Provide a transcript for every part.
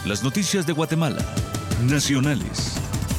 Las noticias de Guatemala. Nacionales.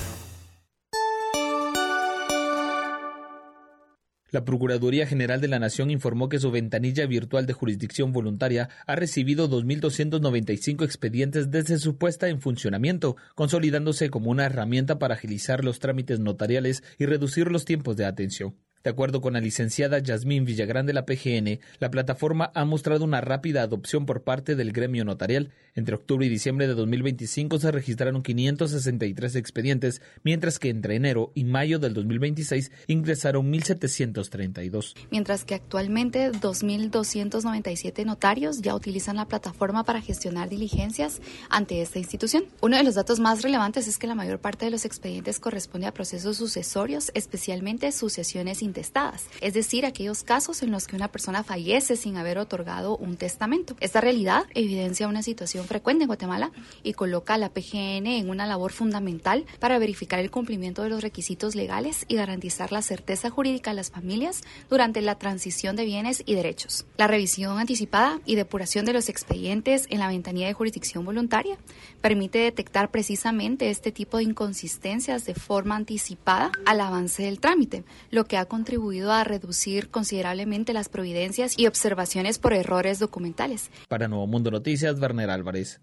La Procuraduría General de la Nación informó que su ventanilla virtual de jurisdicción voluntaria ha recibido 2.295 expedientes desde su puesta en funcionamiento, consolidándose como una herramienta para agilizar los trámites notariales y reducir los tiempos de atención. De acuerdo con la licenciada Yasmín Villagrán de la PGN, la plataforma ha mostrado una rápida adopción por parte del gremio notarial. Entre octubre y diciembre de 2025 se registraron 563 expedientes, mientras que entre enero y mayo del 2026 ingresaron 1.732. Mientras que actualmente 2.297 notarios ya utilizan la plataforma para gestionar diligencias ante esta institución. Uno de los datos más relevantes es que la mayor parte de los expedientes corresponde a procesos sucesorios, especialmente sucesiones intestadas, es decir, aquellos casos en los que una persona fallece sin haber otorgado un testamento. Esta realidad evidencia una situación frecuente en Guatemala y coloca a la PGN en una labor fundamental para verificar el cumplimiento de los requisitos legales y garantizar la certeza jurídica a las familias durante la transición de bienes y derechos. La revisión anticipada y depuración de los expedientes en la ventanilla de jurisdicción voluntaria permite detectar precisamente este tipo de inconsistencias de forma anticipada al avance del trámite, lo que ha contribuido a reducir considerablemente las providencias y observaciones por errores documentales. Para Nuevo Mundo Noticias, Werner Álvarez.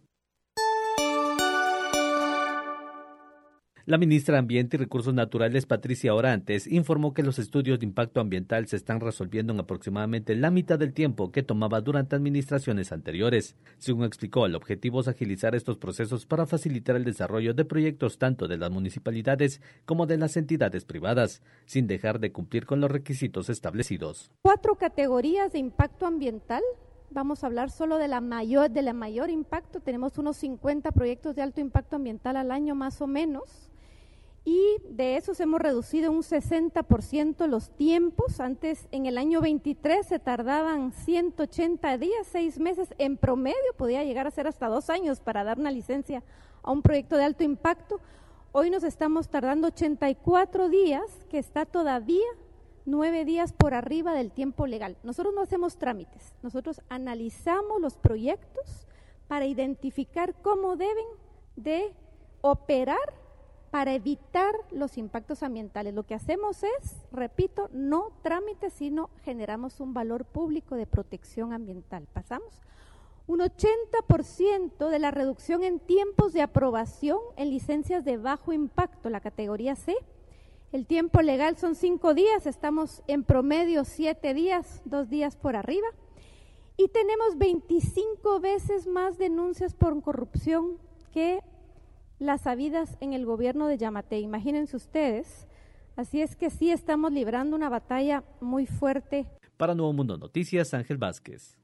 La ministra de Ambiente y Recursos Naturales, Patricia Orantes, informó que los estudios de impacto ambiental se están resolviendo en aproximadamente la mitad del tiempo que tomaba durante administraciones anteriores. Según explicó, el objetivo es agilizar estos procesos para facilitar el desarrollo de proyectos tanto de las municipalidades como de las entidades privadas, sin dejar de cumplir con los requisitos establecidos. 4 categorías de impacto ambiental. Vamos a hablar solo de la mayor impacto. Tenemos unos 50 proyectos de alto impacto ambiental al año más o menos. Y de esos hemos reducido un 60% los tiempos. Antes, en el año 23, se tardaban 180 días, 6 meses. En promedio podía llegar a ser hasta 2 años para dar una licencia a un proyecto de alto impacto. Hoy nos estamos tardando 84 días, que está todavía 9 días por arriba del tiempo legal. Nosotros no hacemos trámites, nosotros analizamos los proyectos para identificar cómo deben de operar para evitar los impactos ambientales. Lo que hacemos es, repito, no trámites, sino generamos un valor público de protección ambiental. Pasamos un 80% de la reducción en tiempos de aprobación en licencias de bajo impacto, la categoría C. El tiempo legal son 5 días, estamos en promedio 7 días, 2 días por arriba. Y tenemos 25 veces más denuncias por corrupción que las habidas en el gobierno de Yamatei, imagínense ustedes. Así es que sí estamos librando una batalla muy fuerte. Para Nuevo Mundo Noticias, Ángel Vázquez.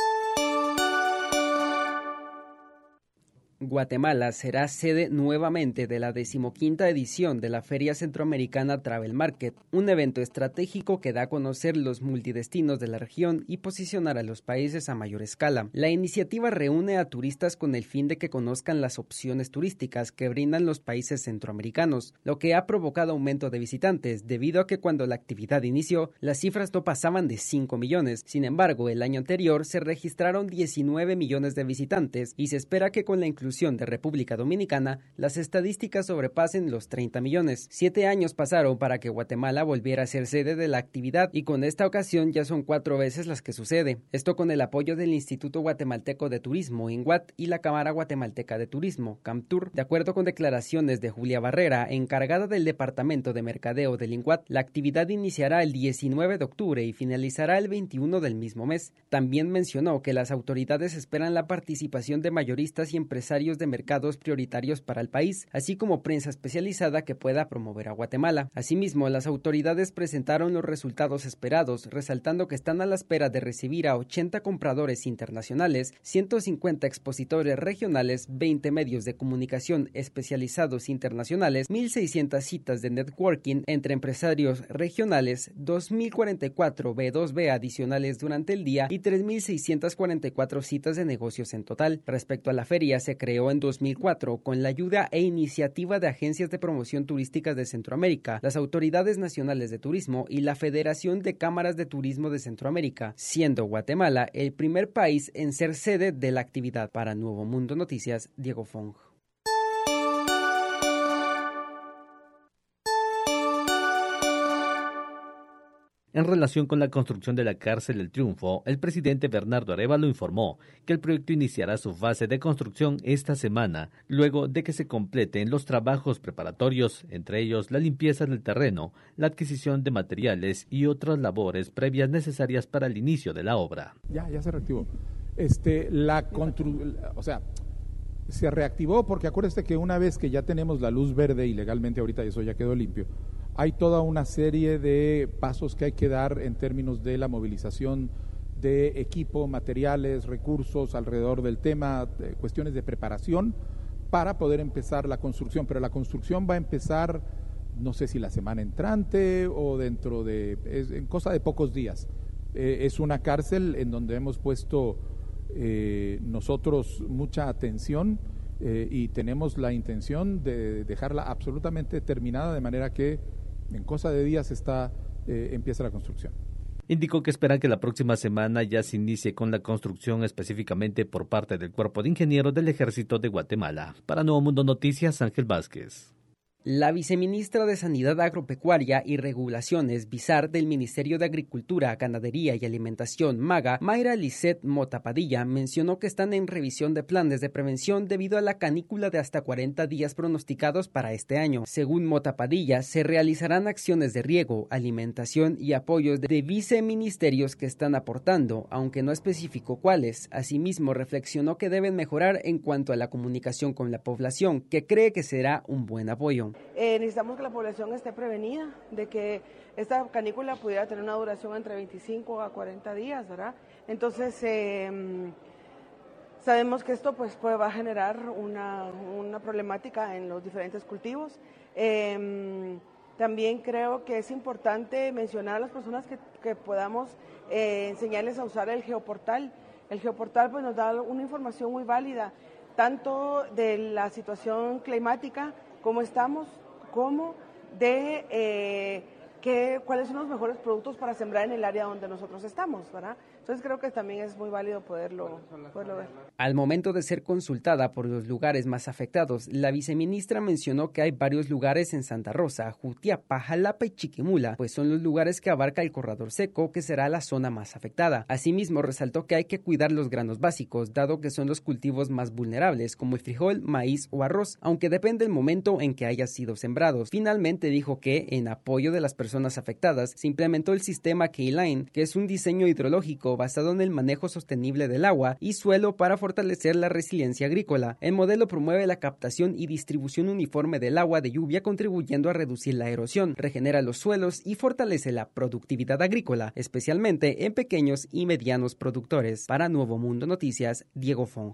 Guatemala será sede nuevamente de la 15ª edición de la Feria Centroamericana Travel Market, un evento estratégico que da a conocer los multidestinos de la región y posicionar a los países a mayor escala. La iniciativa reúne a turistas con el fin de que conozcan las opciones turísticas que brindan los países centroamericanos, lo que ha provocado aumento de visitantes, debido a que cuando la actividad inició, las cifras no pasaban de 5 millones. Sin embargo, el año anterior se registraron 19 millones de visitantes y se espera que con la inclusión de República Dominicana, las estadísticas sobrepasen los 30 millones. 7 años pasaron para que Guatemala volviera a ser sede de la actividad y con esta ocasión ya son 4 veces las que sucede. Esto con el apoyo del Instituto Guatemalteco de Turismo, INGUAT, y la Cámara Guatemalteca de Turismo, CAMTUR. De acuerdo con declaraciones de Julia Barrera, encargada del Departamento de Mercadeo del INGUAT, la actividad iniciará el 19 de octubre y finalizará el 21 del mismo mes. También mencionó que las autoridades esperan la participación de mayoristas y empresarios de mercados prioritarios para el país, así como prensa especializada que pueda promover a Guatemala. Asimismo, las autoridades presentaron los resultados esperados, resaltando que están a la espera de recibir a 80 compradores internacionales, 150 expositores regionales, 20 medios de comunicación especializados internacionales, 1.600 citas de networking entre empresarios regionales, 2.044 B2B adicionales durante el día y 3.644 citas de negocios en total. Respecto a la feria, se creó en 2004 con la ayuda e iniciativa de agencias de promoción turísticas de Centroamérica, las autoridades nacionales de turismo y la Federación de Cámaras de Turismo de Centroamérica, siendo Guatemala el primer país en ser sede de la actividad. Para Nuevo Mundo Noticias, Diego Fong. En relación con la construcción de la cárcel El Triunfo, el presidente Bernardo Arévalo informó que el proyecto iniciará su fase de construcción esta semana, luego de que se completen los trabajos preparatorios, entre ellos la limpieza del terreno, la adquisición de materiales y otras labores previas necesarias para el inicio de la obra. Ya se reactivó. Se reactivó porque acuérdese que una vez que ya tenemos la luz verde y legalmente ahorita eso ya quedó limpio, hay toda una serie de pasos que hay que dar en términos de la movilización de equipo, materiales, recursos alrededor del tema, cuestiones de preparación para poder empezar la construcción. Pero la construcción va a empezar, no sé si la semana entrante o en cosa de pocos días. Es una cárcel en donde hemos puesto nosotros mucha atención y tenemos la intención de dejarla absolutamente terminada de manera que en cosa de días empieza la construcción. Indicó que esperan que la próxima semana ya se inicie con la construcción específicamente por parte del Cuerpo de Ingenieros del Ejército de Guatemala. Para Nuevo Mundo Noticias, Ángel Vázquez. La viceministra de Sanidad Agropecuaria y Regulaciones, Bizar, del Ministerio de Agricultura, Ganadería y Alimentación, MAGA, Mayra Lisset Mota Padilla, mencionó que están en revisión de planes de prevención debido a la canícula de hasta 40 días pronosticados para este año. Según Mota Padilla, se realizarán acciones de riego, alimentación y apoyos de viceministerios que están aportando, aunque no especificó cuáles. Asimismo, reflexionó que deben mejorar en cuanto a la comunicación con la población, que cree que será un buen apoyo. Necesitamos que la población esté prevenida de que esta canícula pudiera tener una duración entre 25 a 40 días, ¿verdad? Entonces, sabemos que esto va a generar una problemática en los diferentes cultivos. También creo que es importante mencionar a las personas que podamos enseñarles a usar el geoportal. El geoportal nos da una información muy válida, tanto de la situación climática, cómo estamos, como de cuáles son los mejores productos para sembrar en el área donde nosotros estamos, ¿verdad? Entonces creo que también es muy válido poderlo ver. Al momento de ser consultada por los lugares más afectados, la viceministra mencionó que hay varios lugares en Santa Rosa, Jutiapa, Jalapa y Chiquimula, pues son los lugares que abarca el corredor seco, que será la zona más afectada. Asimismo, resaltó que hay que cuidar los granos básicos, dado que son los cultivos más vulnerables, como el frijol, maíz o arroz, aunque depende del momento en que haya sido sembrados. Finalmente dijo que, en apoyo de las personas afectadas, se implementó el sistema K-Line, que es un diseño hidrológico basado en el manejo sostenible del agua y suelo para fortalecer la resiliencia agrícola. El modelo promueve la captación y distribución uniforme del agua de lluvia, contribuyendo a reducir la erosión, regenera los suelos y fortalece la productividad agrícola, especialmente en pequeños y medianos productores. Para Nuevo Mundo Noticias, Diego Fong.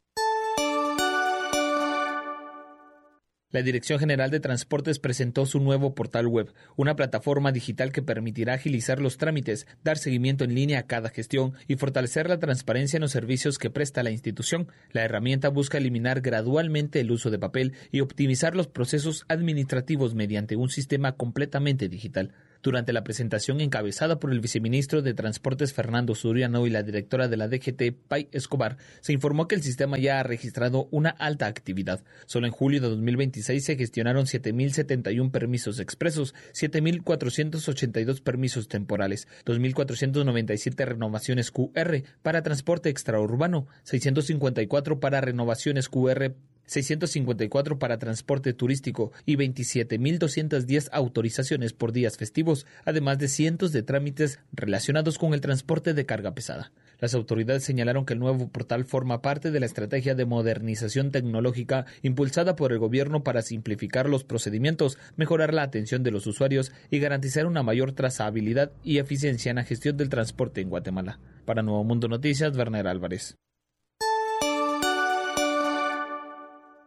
La Dirección General de Transportes presentó su nuevo portal web, una plataforma digital que permitirá agilizar los trámites, dar seguimiento en línea a cada gestión y fortalecer la transparencia en los servicios que presta la institución. La herramienta busca eliminar gradualmente el uso de papel y optimizar los procesos administrativos mediante un sistema completamente digital. Durante la presentación encabezada por el viceministro de Transportes Fernando Suriano y la directora de la DGT, Pay Escobar, se informó que el sistema ya ha registrado una alta actividad. Solo en julio de 2026 se gestionaron 7.071 permisos expresos, 7.482 permisos temporales, 2.497 renovaciones QR para transporte extraurbano, 654 para renovaciones QR, 654 para transporte turístico y 27.210 autorizaciones por días festivos, además de cientos de trámites relacionados con el transporte de carga pesada. Las autoridades señalaron que el nuevo portal forma parte de la estrategia de modernización tecnológica impulsada por el gobierno para simplificar los procedimientos, mejorar la atención de los usuarios y garantizar una mayor trazabilidad y eficiencia en la gestión del transporte en Guatemala. Para Nuevo Mundo Noticias, Werner Álvarez.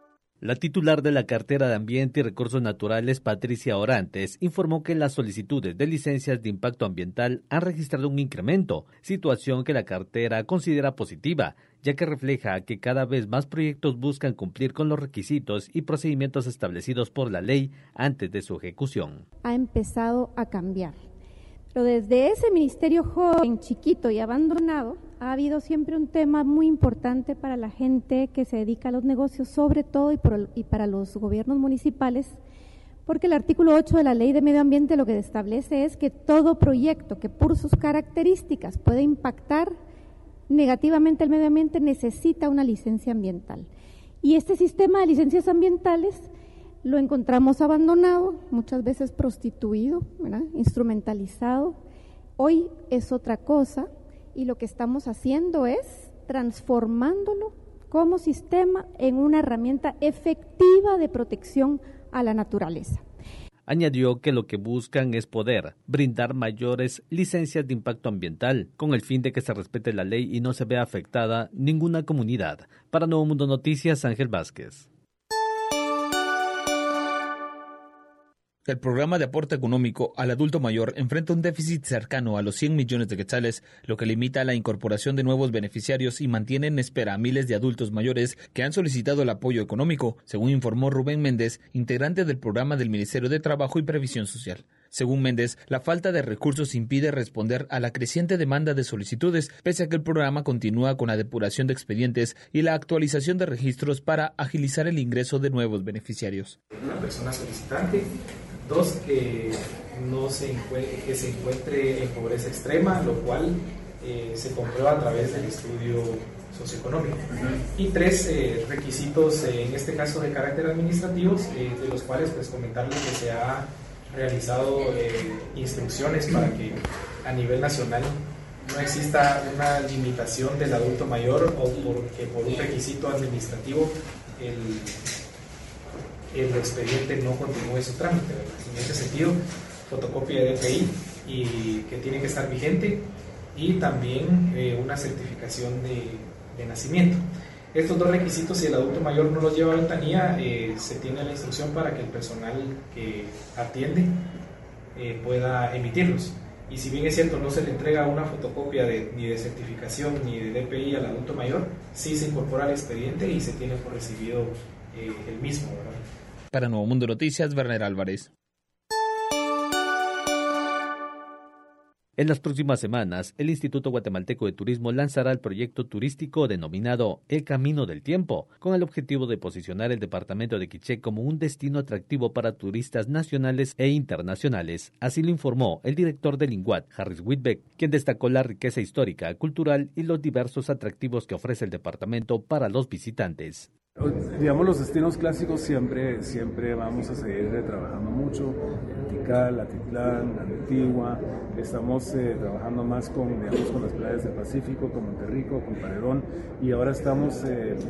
La titular de la cartera de Ambiente y Recursos Naturales, Patricia Orantes, informó que las solicitudes de licencias de impacto ambiental han registrado un incremento, situación que la cartera considera positiva, ya que refleja que cada vez más proyectos buscan cumplir con los requisitos y procedimientos establecidos por la ley antes de su ejecución. Ha empezado a cambiar. Pero desde ese ministerio joven, chiquito y abandonado, ha habido siempre un tema muy importante para la gente que se dedica a los negocios, sobre todo y para los gobiernos municipales, porque el artículo 8 de la Ley de Medio Ambiente lo que establece es que todo proyecto que por sus características puede impactar negativamente el medio ambiente necesita una licencia ambiental. Y este sistema de licencias ambientales lo encontramos abandonado, muchas veces prostituido, ¿verdad? Instrumentalizado. Hoy es otra cosa y lo que estamos haciendo es transformándolo como sistema en una herramienta efectiva de protección a la naturaleza. Añadió que lo que buscan es poder brindar mayores licencias de impacto ambiental, con el fin de que se respete la ley y no se vea afectada ninguna comunidad. Para Nuevo Mundo Noticias, Ángel Vázquez. El programa de aporte económico al adulto mayor enfrenta un déficit cercano a los 100 millones de quetzales, lo que limita la incorporación de nuevos beneficiarios y mantiene en espera a miles de adultos mayores que han solicitado el apoyo económico, según informó Rubén Méndez, integrante del programa del Ministerio de Trabajo y Previsión Social. Según Méndez, la falta de recursos impide responder a la creciente demanda de solicitudes, pese a que el programa continúa con la depuración de expedientes y la actualización de registros para agilizar el ingreso de nuevos beneficiarios. Una persona solicitante. 2, que se encuentre en pobreza extrema, lo cual se comprueba a través del estudio socioeconómico. Y 3, requisitos, en este caso de carácter administrativos, de los cuales pues comentarles que se ha realizado instrucciones para que a nivel nacional no exista una limitación del adulto mayor o porque por un requisito administrativo el expediente no continúe su trámite, ¿verdad? En ese sentido, fotocopia de DPI y que tiene que estar vigente y también una certificación de nacimiento. Estos 2 requisitos, si el adulto mayor no los lleva a ventanilla, se tiene la instrucción para que el personal que atiende pueda emitirlos. Y si bien es cierto, no se le entrega una fotocopia ni de certificación ni de DPI al adulto mayor, sí se incorpora al expediente y se tiene por recibido el mismo, ¿verdad? Para Nuevo Mundo Noticias, Werner Álvarez. En las próximas semanas, el Instituto Guatemalteco de Turismo lanzará el proyecto turístico denominado El Camino del Tiempo, con el objetivo de posicionar el departamento de Quiché como un destino atractivo para turistas nacionales e internacionales. Así lo informó el director del INGUAT, Harris Whitbeck, quien destacó la riqueza histórica, cultural y los diversos atractivos que ofrece el departamento para los visitantes. Digamos, los destinos clásicos siempre vamos a seguir trabajando mucho. Tikal, Atitlán, Antigua. Estamos trabajando más con las playas del Pacífico, con Monterrico, con Paredón. Y ahora estamos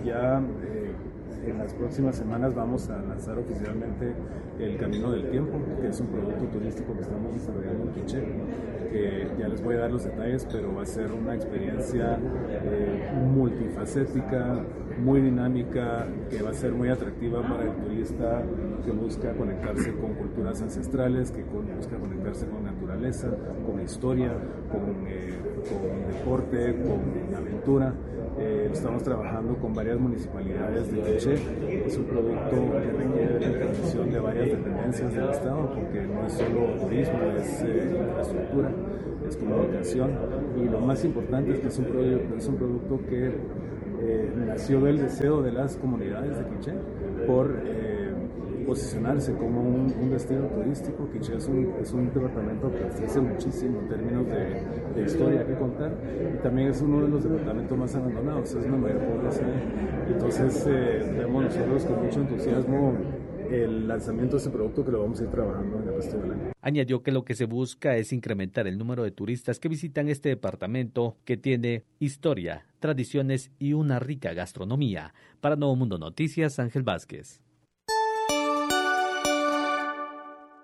en las próximas semanas vamos a lanzar oficialmente el Camino del Tiempo, que es un producto turístico que estamos desarrollando en Quiché, que ya les voy a dar los detalles, pero va a ser una experiencia multifacética, muy dinámica, que va a ser muy atractiva para el turista que busca conectarse con culturas ancestrales, que busca conectarse con naturaleza, con historia, con deporte, con aventura. Estamos trabajando con varias municipalidades de Quiché. Es un producto que requiere la intervención de varias dependencias del Estado, porque no es solo turismo, es infraestructura, es comunicación, y lo más importante es que es un producto que nació del deseo de las comunidades de Quiché por posicionarse como un destino turístico. Quiché es un departamento que ofrece muchísimo en términos de historia que contar, y también es uno de los departamentos más abandonados, es una mayor pobreza. Entonces vemos nosotros con mucho entusiasmo el lanzamiento de este producto, que lo vamos a ir trabajando en el resto del año. Añadió que lo que se busca es incrementar el número de turistas que visitan este departamento, que tiene historia, tradiciones y una rica gastronomía. Para Nuevo Mundo Noticias, Ángel Vázquez.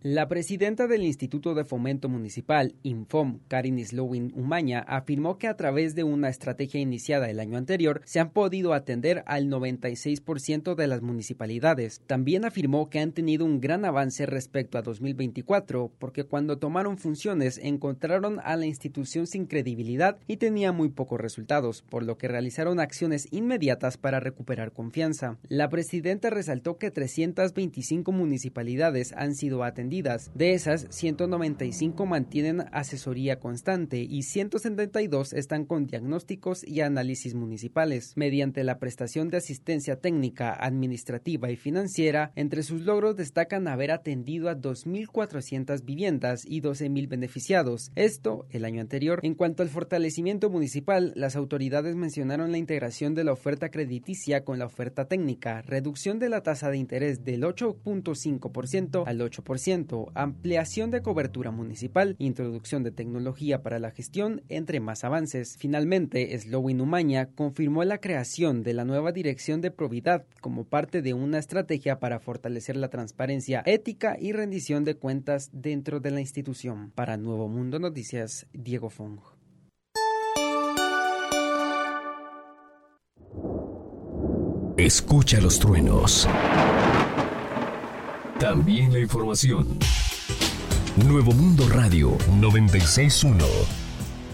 La presidenta del Instituto de Fomento Municipal, Infom, Karin Slowin Umaña, afirmó que a través de una estrategia iniciada el año anterior se han podido atender al 96% de las municipalidades. También afirmó que han tenido un gran avance respecto a 2024, porque cuando tomaron funciones encontraron a la institución sin credibilidad y tenía muy pocos resultados, por lo que realizaron acciones inmediatas para recuperar confianza. La presidenta resaltó que 325 municipalidades han sido atendidas. De esas, 195 mantienen asesoría constante y 172 están con diagnósticos y análisis municipales. Mediante la prestación de asistencia técnica, administrativa y financiera, entre sus logros destacan haber atendido a 2.400 viviendas y 12.000 beneficiados. Esto, el año anterior. En cuanto al fortalecimiento municipal, las autoridades mencionaron la integración de la oferta crediticia con la oferta técnica, reducción de la tasa de interés del 8.5% al 8%, ampliación de cobertura municipal, introducción de tecnología para la gestión, entre más avances. Finalmente, Slowin Umaña confirmó la creación de la nueva Dirección de Probidad como parte de una estrategia para fortalecer la transparencia, ética y rendición de cuentas dentro de la institución. Para Nuevo Mundo Noticias, Diego Fong. Escucha los truenos. También la información. Nuevo Mundo Radio 96.1.